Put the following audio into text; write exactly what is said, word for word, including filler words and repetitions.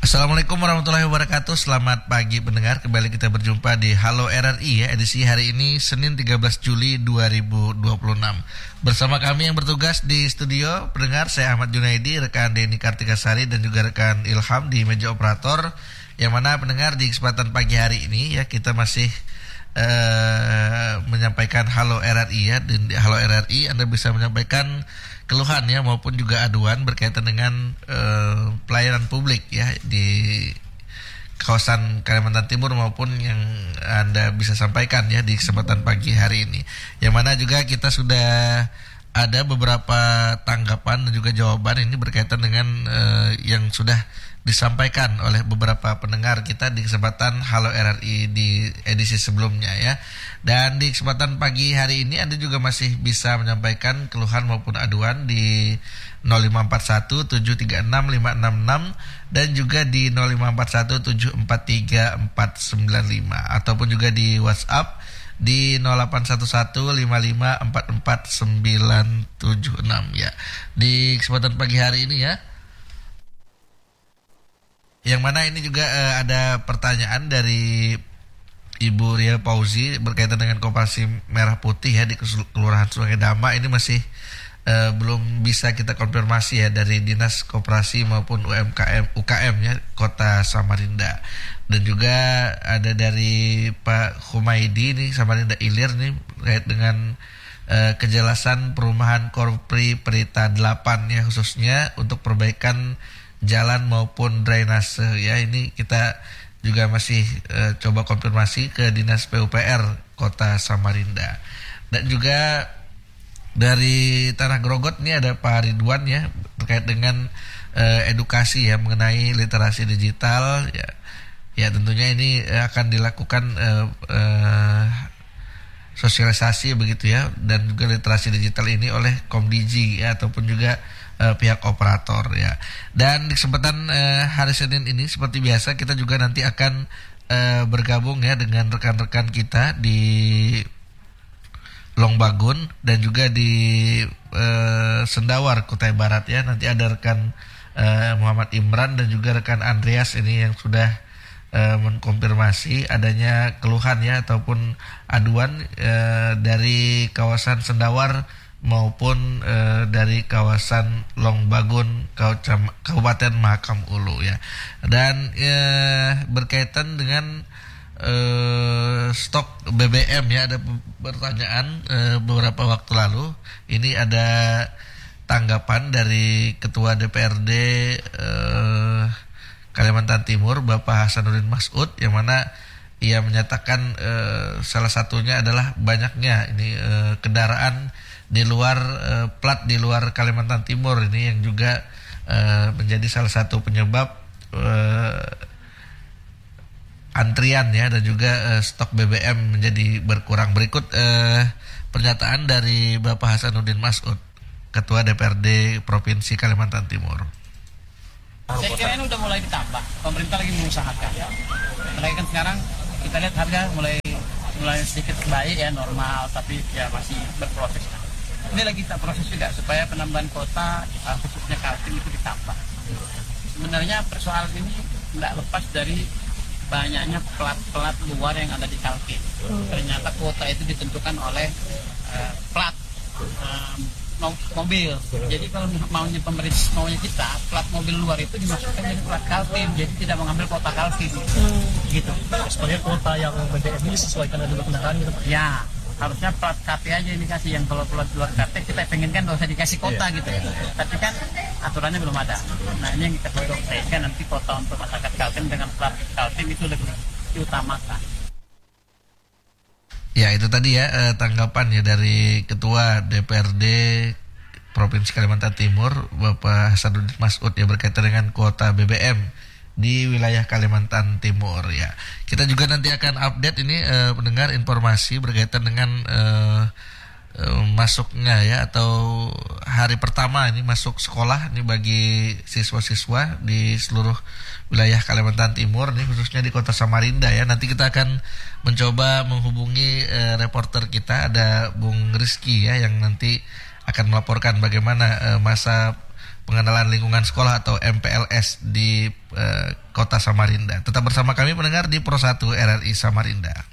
Assalamualaikum warahmatullahi wabarakatuh. Selamat pagi pendengar. Kembali kita berjumpa di Halo R R I ya, edisi hari ini Senin tiga belas Juli dua ribu dua puluh enam. Bersama kami yang bertugas di studio pendengar, saya Ahmad Junaidi, rekan Denny Kartikasari dan juga rekan Ilham di meja operator. Yang mana pendengar di kesempatan pagi hari ini ya kita masih uh, menyampaikan Halo R R I ya. Dan di Halo R R I Anda bisa menyampaikan keluhan ya maupun juga aduan berkaitan dengan uh, pelayanan publik ya di kawasan Kalimantan Timur maupun yang Anda bisa sampaikan ya di kesempatan pagi hari ini. Yang mana juga kita sudah ada beberapa tanggapan dan juga jawaban ini berkaitan dengan uh, yang sudah disampaikan oleh beberapa pendengar kita di kesempatan Halo R R I di edisi sebelumnya ya. Dan di kesempatan pagi hari ini Anda juga masih bisa menyampaikan keluhan maupun aduan di nol lima empat satu tujuh tiga enam lima enam enam dan juga di nol lima empat satu tujuh empat tiga empat sembilan lima ataupun juga di WhatsApp di nol delapan satu satu lima lima empat empat sembilan tujuh enam ya. Di kesempatan pagi hari ini ya, yang mana ini juga uh, ada pertanyaan dari Ibu Ria Pauzi berkaitan dengan Koperasi Merah Putih ya di Kelurahan Sungai Dama. Ini masih uh, belum bisa kita konfirmasi ya dari Dinas Koperasi maupun U M K M U K M ya Kota Samarinda. Dan juga ada dari Pak Humaydi nih Samarinda Ilir nih terkait dengan uh, kejelasan perumahan Korpri Perita delapan ya, khususnya untuk perbaikan jalan maupun drainase ya. Ini kita juga masih e, coba konfirmasi ke Dinas P U P R Kota Samarinda. Dan juga dari Tanah Grogot ini ada Pak Ridwan ya terkait dengan e, edukasi ya mengenai literasi digital ya. Ya tentunya ini e, akan dilakukan e, e, sosialisasi begitu ya, dan juga literasi digital ini oleh Komdigi ya ataupun juga Uh, pihak operator ya. Dan di kesempatan uh, hari Senin ini seperti biasa kita juga nanti akan uh, bergabung ya dengan rekan-rekan kita di Longbagun dan juga di uh, Sendawar Kutai Barat ya. Nanti ada rekan uh, Muhammad Imran dan juga rekan Andreas ini yang sudah uh, mengkonfirmasi adanya keluhan ya ataupun aduan uh, dari kawasan Sendawar maupun e, dari kawasan Longbagun Kabupaten Mahakam Ulu ya. Dan e, berkaitan dengan e, stok B B M ya, ada pertanyaan e, beberapa waktu lalu. Ini ada tanggapan dari Ketua D P R D e, Kalimantan Timur Bapak Hasanuddin Mas'ud, yang mana ia menyatakan e, salah satunya adalah banyaknya ini e, kendaraan di luar uh, plat di luar Kalimantan Timur ini yang juga uh, menjadi salah satu penyebab uh, antrian ya dan juga uh, stok B B M menjadi berkurang. Berikut uh, pernyataan dari Bapak Hasanuddin Mas'ud, Ketua D P R D Provinsi Kalimantan Timur. Saya kira ini udah mulai ditambah, pemerintah lagi mengusahakan. Mulai kan sekarang kita lihat harga mulai mulai sedikit baik ya, normal, tapi ya masih berproses. Ini lagi kita proses juga supaya penambahan kota uh, khususnya Kaltim itu ditambah. Sebenarnya persoalan ini tidak lepas dari banyaknya plat-plat luar yang ada di Kaltim. Hmm. Ternyata kuota itu ditentukan oleh uh, plat um, mobil. Jadi kalau maunya pemerintah, maunya kita, plat mobil luar itu dimasukkan jadi plat Kaltim, jadi tidak mengambil kuota Kaltim. Hmm. Gitu. Sebenarnya kuota yang B B M ini disesuaikan dengan kendaraan gitu Pak? Ya. Harusnya plat K T aja yang dikasih, yang kalau plat luar K T kita pengen kan gak usah dikasih kota yeah, gitu ya. Yeah. Tapi kan aturannya belum ada. Nah ini yang kita perlu kan nanti kota untuk masyarakat Kaltim dengan plat Kaltim itu lebih diutamakan. Ya itu tadi ya eh, tanggapan ya dari Ketua D P R D Provinsi Kalimantan Timur Bapak Hasanuddin Mas'ud ya berkaitan dengan kuota B B M di wilayah Kalimantan Timur ya. Kita juga nanti akan update ini uh, pendengar informasi berkaitan dengan uh, uh, masuknya ya atau hari pertama ini masuk sekolah ini bagi siswa-siswa di seluruh wilayah Kalimantan Timur nih, khususnya di Kota Samarinda ya. Nanti kita akan mencoba menghubungi uh, reporter kita, ada Bung Rizky ya yang nanti akan melaporkan bagaimana uh, masa pengenalan lingkungan sekolah atau M P L S di uh, Kota Samarinda. Tetap bersama kami pendengar di Pro satu R R I Samarinda.